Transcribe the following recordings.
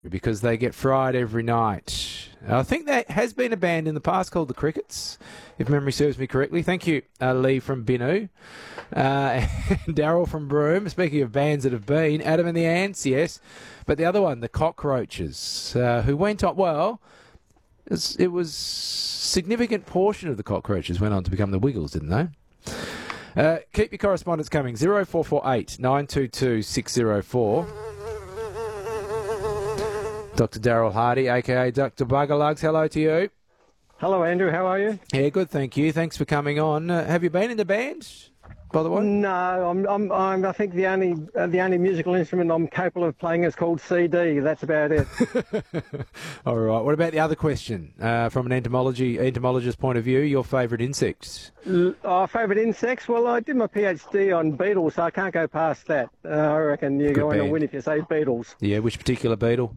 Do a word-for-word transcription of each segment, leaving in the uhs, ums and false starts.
because they get fried every night. I think there has been a band in the past called the Crickets, if memory serves me correctly. Thank you, uh, Lee from Binu. Uh, and Daryl from Broome. Speaking of bands that have been, Adam and the Ants, yes. But the other one, the Cockroaches, uh, who went on, well, it was, it was significant portion of the Cockroaches went on to become the Wiggles, didn't they? Uh, keep your correspondence coming. zero four four eight nine two two six zero four. Doctor Daryl Hardy, a k a. Doctor Buggerlugs, hello to you. Hello, Andrew. How are you? Yeah, good, thank you. Thanks for coming on. Uh, have you been in the band, by the way? No, I'm. I'm. I'm I think the only uh, the only musical instrument I'm capable of playing is called C D. That's about it. All right. What about the other question? Uh, from an entomology entomologist point of view, your favourite insects? L- Our favourite insects? Well, I did my PhD on beetles, so I can't go past that. Uh, I reckon you're Good going band. to win if you say beetles. Yeah, which particular beetle?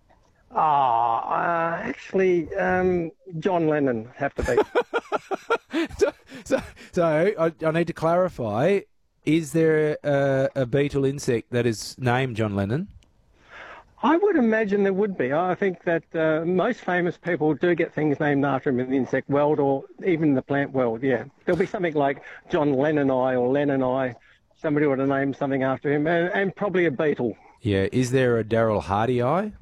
Ah, uh, actually, um, John Lennon have to be. so, so, so I, I need to clarify: is there a, a beetle insect that is named John Lennon? I would imagine there would be. I think that uh, most famous people do get things named after them in the insect world or even the plant world, yeah. There'll be something like John Lennon-I or Lennon-I. Somebody would have named something after him, and, and probably a beetle. Yeah. Is there a Daryl Hardy-I?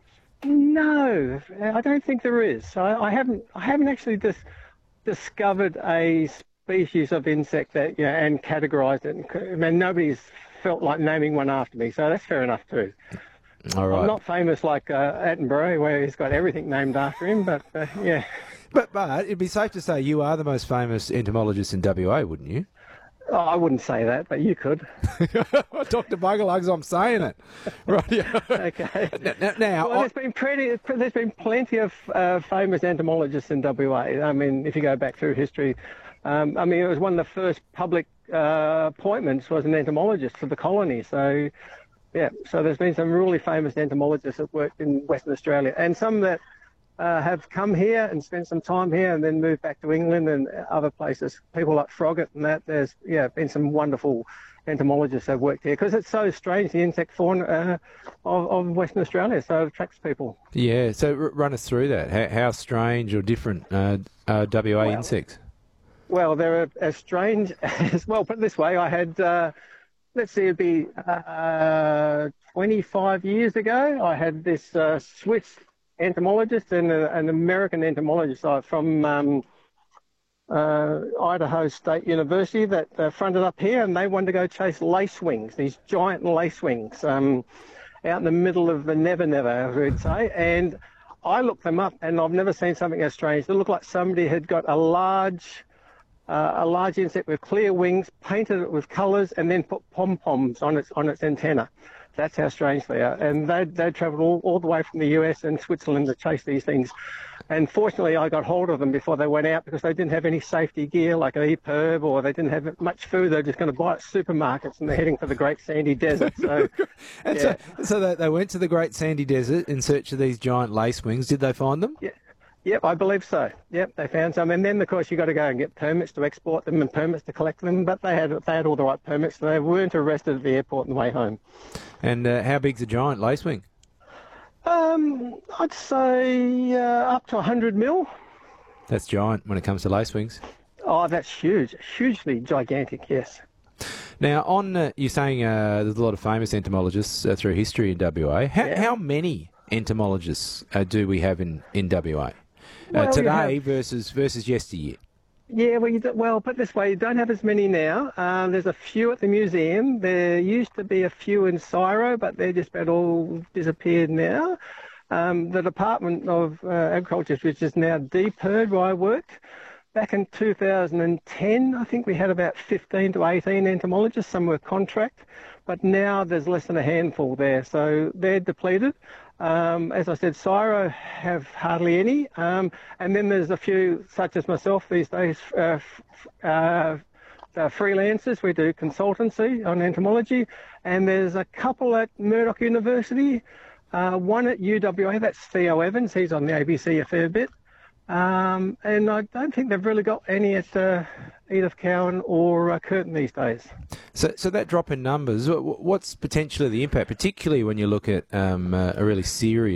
No, I don't think there is. I, I haven't I haven't actually dis- discovered a species of insect that, you know, and categorised it. I mean, nobody's felt like naming one after me, so that's fair enough too. All right. I'm not famous like uh, Attenborough, where he's got everything named after him, but uh, yeah. But but it'd be safe to say you are the most famous entomologist in W A, wouldn't you? Oh, I wouldn't say that, but you could. Doctor Buggerlugs, I'm saying it. Right. Yeah. Okay. Now, now Well, I- there's been pretty, there's been plenty of uh, famous entomologists in W A. I mean, if you go back through history, um, I mean, it was one of the first public uh, appointments was an entomologist for the colony. So, yeah, so there's been some really famous entomologists that worked in Western Australia, and some that uh, have come here and spent some time here and then moved back to England and other places. People like Froggatt and that. There's yeah, been some wonderful entomologists that have worked here because it's so strange, the insect fauna uh, of, of Western Australia, so it attracts people. yeah. So r- run us through that. How, how strange or different uh, uh, W A Well, insects? Well, they're as strange as, well, put it this way, I had, uh, let's see, it'd be uh, twenty-five years ago, I had this uh, Swiss entomologist and a, an American entomologist uh, from um, uh, Idaho State University that uh, fronted up here, and they wanted to go chase lacewings, these giant lacewings, um, out in the middle of the Never Never, as we'd say, and I looked them up, and I've never seen something as strange. It looked like somebody had got a large... Uh, a large insect with clear wings, painted it with colours, and then put pom-poms on its on its antenna. That's how strange they are. And they they travelled all, all the way from the U S and Switzerland to chase these things. And fortunately, I got hold of them before they went out because they didn't have any safety gear like an E P I R B, or they didn't have much food. They're just going to buy at supermarkets, and they're heading for the Great Sandy Desert. So, And yeah. so, so they, they went to the Great Sandy Desert in search of these giant lacewings. Did they find them? Yeah. Yep, I believe so. Yep, they found some, and then of course you got to go and get permits to export them and permits to collect them. But they had they had all the right permits, so they weren't arrested at the airport on the way home. And uh, how big's a giant lacewing? Um, I'd say uh, up to one hundred mil. That's giant when it comes to lacewings. Oh, that's huge, hugely gigantic. Yes. Now, on uh, you're saying uh, there's a lot of famous entomologists uh, through history in W A. How, Yeah. how many entomologists uh, do we have in, in W A uh, Well, you today have- versus versus yesteryear? Yeah, well, you do, well, put it this way, you don't have as many now. Uh, there's a few at the museum. There used to be a few in Cairo, but they're just about all disappeared now. Um, the Department of uh, Agriculture, which is now D P I R B, where I worked, back in two thousand ten, I think we had about fifteen to eighteen entomologists. Some were contract, but now there's less than a handful there, so they're depleted. Um, as I said, Cairo have hardly any, um, and then there's a few, such as myself these days, uh, f- uh, uh, freelancers. We do consultancy on entomology, and there's a couple at Murdoch University, uh, one at U W A, that's Theo Evans, he's on the A B C a fair bit, um, and I don't think they've really got any at uh, Edith Cowan or uh, Curtin these days. So, so that drop in numbers, wh- wh- what's potentially the impact, particularly when you look at um, uh, a really serious